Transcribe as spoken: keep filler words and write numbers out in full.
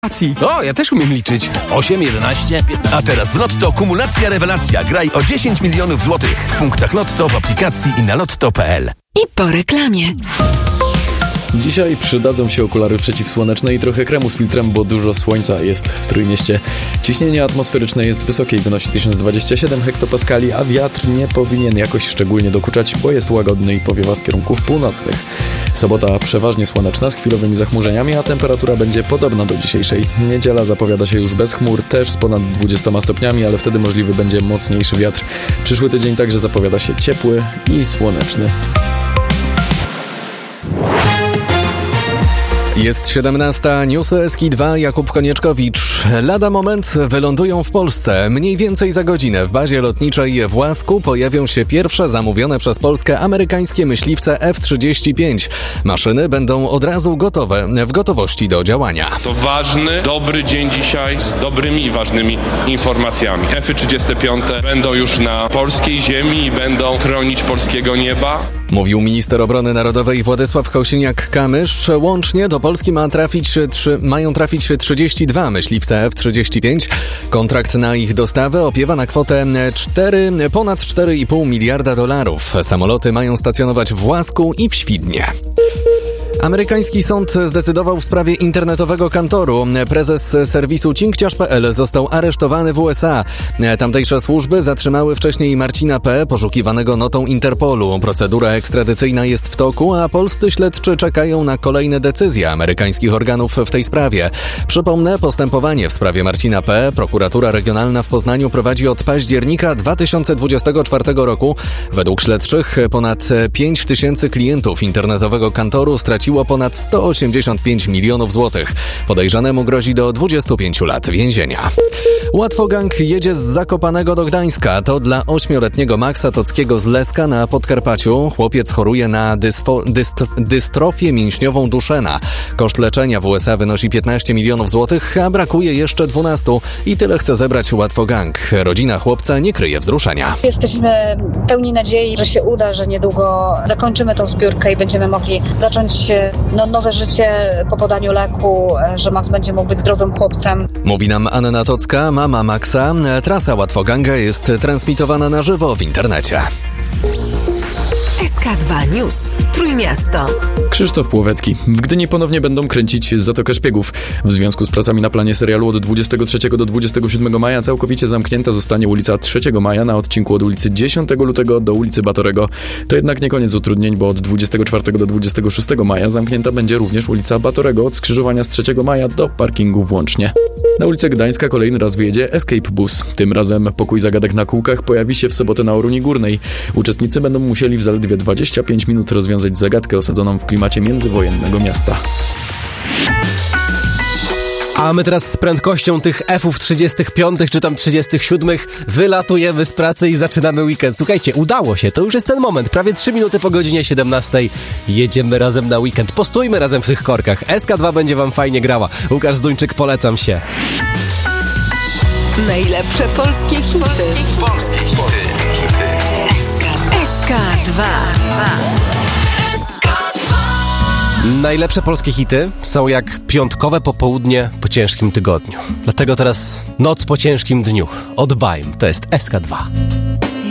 O, ja też umiem liczyć. osiem, jedenaście, piętnaście. A teraz w Lotto kumulacja rewelacja. Graj o dziesięć milionów złotych w punktach Lotto, w aplikacji i na lotto kropka p l. I po reklamie. Dzisiaj przydadzą się okulary przeciwsłoneczne i trochę kremu z filtrem, bo dużo słońca jest w Trójmieście. Ciśnienie atmosferyczne jest wysokie i wynosi tysiąc dwadzieścia siedem hektopaskali, a wiatr nie powinien jakoś szczególnie dokuczać, bo jest łagodny i powiewa z kierunków północnych. Sobota przeważnie słoneczna z chwilowymi zachmurzeniami, a temperatura będzie podobna do dzisiejszej. Niedziela zapowiada się już bez chmur, też z ponad dwudziestoma stopniami, ale wtedy możliwy będzie mocniejszy wiatr. Przyszły tydzień także zapowiada się ciepły i słoneczny. Jest siedemnasta, newsy S K I dwa, Jakub Konieczkowicz. Lada moment wylądują w Polsce. Mniej więcej za godzinę w bazie lotniczej w Łasku pojawią się pierwsze zamówione przez Polskę amerykańskie myśliwce F trzydzieści pięć. Maszyny będą od razu gotowe, w gotowości do działania. To ważny, dobry dzień dzisiaj z dobrymi i ważnymi informacjami. F trzydzieści pięć będą już na polskiej ziemi i będą chronić polskiego nieba. Mówił minister obrony narodowej Władysław Kosiniak-Kamysz. Łącznie do Polski ma trafić, trzy, mają trafić trzydzieści dwa myśliwce F trzydzieści pięć. Kontrakt na ich dostawę opiewa na kwotę cztery, ponad cztery i pół miliarda dolarów. Samoloty mają stacjonować w Łasku i w Świdnie. Amerykański sąd zdecydował w sprawie internetowego kantoru. Prezes serwisu cinkciarz kropka p l został aresztowany w U S A. Tamtejsze służby zatrzymały wcześniej Marcina P., poszukiwanego notą Interpolu. Procedura ekstradycyjna jest w toku, a polscy śledczy czekają na kolejne decyzje amerykańskich organów w tej sprawie. Przypomnę, postępowanie w sprawie Marcina P. prokuratura regionalna w Poznaniu prowadzi od października dwa tysiące dwudziestego czwartego roku. Według śledczych ponad pięć tysięcy klientów internetowego kantoru straciło ponad sto osiemdziesiąt pięć milionów złotych. Podejrzanemu grozi do dwudziestu pięciu lat więzienia. Łatwogang jedzie z Zakopanego do Gdańska. To dla ośmioletniego Maxa Tockiego z Leska na Podkarpaciu. Chłopiec choruje na dysfo, dyst, dystrofię mięśniową Duchenne. Koszt leczenia w U S A wynosi piętnaście milionów złotych, a brakuje jeszcze dwunastu. I tyle chce zebrać Łatwogang. Rodzina chłopca nie kryje wzruszenia. Jesteśmy pełni nadziei, że się uda, że niedługo zakończymy tą zbiórkę i będziemy mogli zacząć no, nowe życie po podaniu leku, że Max będzie mógł być zdrowym chłopcem. Mówi nam Anna Tocka, mama Maxa. Trasa Łatwoganga jest transmitowana na żywo w internecie. S K dwa News. Trójmiasto. Krzysztof Płowecki. W Gdyni ponownie będą kręcić Zatokę Szpiegów. W związku z pracami na planie serialu od dwudziestego trzeciego do dwudziestego siódmego maja całkowicie zamknięta zostanie ulica trzeciego maja na odcinku od ulicy dziesiątego lutego do ulicy Batorego. To jednak nie koniec utrudnień, bo od dwudziestego czwartego do dwudziestego szóstego maja zamknięta będzie również ulica Batorego od skrzyżowania z trzeciego maja do parkingu włącznie. Na ulicę Gdańska kolejny raz wyjedzie Escape Bus. Tym razem pokój zagadek na kółkach pojawi się w sobotę na Oruni Górnej. Uczestnicy będą musieli w zaledwie dwadzieścia pięć minut rozwiązać zagadkę osadzoną w klimacie międzywojennego miasta. A my teraz z prędkością tych F-ów trzydziestych piątych czy tam trzydziestych siódmych wylatujemy z pracy i zaczynamy weekend. Słuchajcie, udało się, to już jest ten moment. Prawie trzy minuty po godzinie siedemnastej jedziemy razem na weekend. Postójmy razem w tych korkach. S K dwa będzie wam fajnie grała. Łukasz Zduńczyk, polecam się. Najlepsze polskie hity. Polskie hity. S K dwa. Najlepsze polskie hity są jak piątkowe popołudnie po ciężkim tygodniu. Dlatego teraz noc po ciężkim dniu. Od Baim. To jest S K dwa.